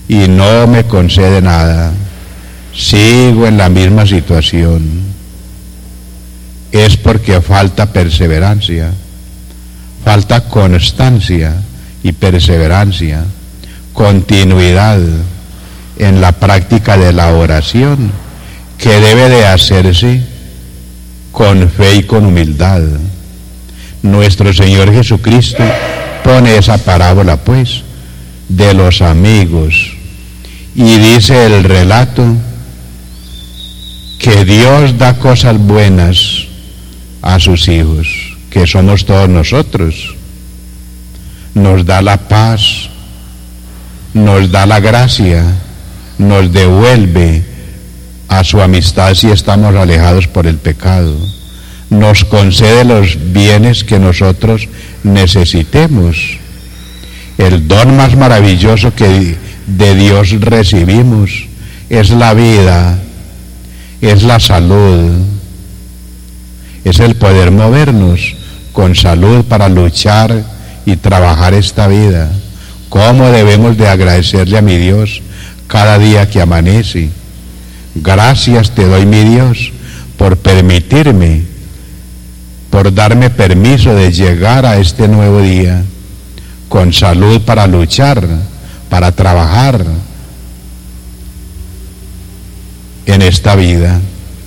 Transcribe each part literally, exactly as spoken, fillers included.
y no me concede nada, sigo en la misma situación, es porque falta perseverancia, falta constancia y perseverancia, continuidad en la práctica de la oración, que debe de hacerse con fe y con humildad. Nuestro Señor Jesucristo pone esa parábola pues de los amigos y dice el relato que Dios da cosas buenas a sus hijos, que somos todos nosotros. Nos da la paz, nos da la gracia, nos devuelve a su amistad si estamos alejados por el pecado, nos concede los bienes que nosotros necesitemos. El don más maravilloso que de Dios recibimos es la vida, es la salud, es el poder movernos con salud para luchar y trabajar esta vida. ¿Cómo debemos de agradecerle a mi Dios cada día que amanece? Gracias te doy, mi Dios, por permitirme, por darme permiso de llegar a este nuevo día con salud para luchar, para trabajar en esta vida,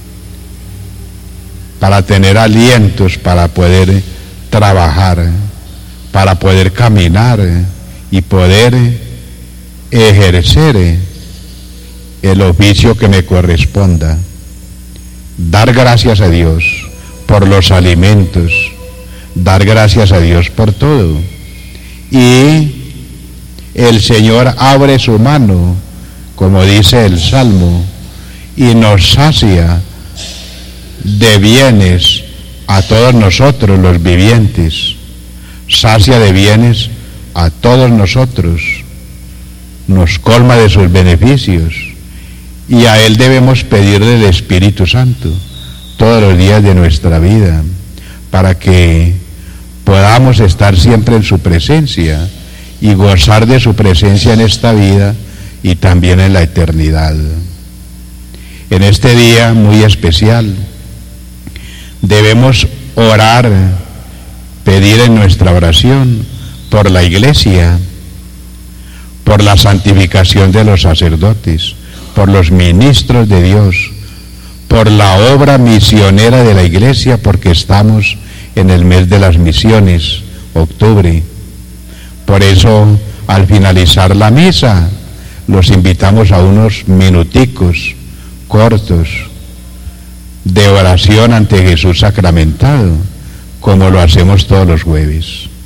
para tener alientos, para poder trabajar, para poder caminar y poder ejercer el oficio que me corresponda. Dar gracias a Dios por los alimentos, dar gracias a Dios por todo. Y el Señor abre su mano, como dice el Salmo, y nos sacia de bienes a todos nosotros los vivientes, sacia de bienes a todos nosotros, nos colma de sus beneficios, y a Él debemos pedirle el Espíritu Santo todos los días de nuestra vida, para que podamos estar siempre en su presencia y gozar de su presencia en esta vida y también en la eternidad. En este día muy especial debemos orar, pedir en nuestra oración por la Iglesia, por la santificación de los sacerdotes, por los ministros de Dios, por la obra misionera de la Iglesia, porque estamos en el mes de las misiones, octubre. Por eso, al finalizar la misa, los invitamos a unos minuticos cortos de oración ante Jesús sacramentado, como lo hacemos todos los jueves.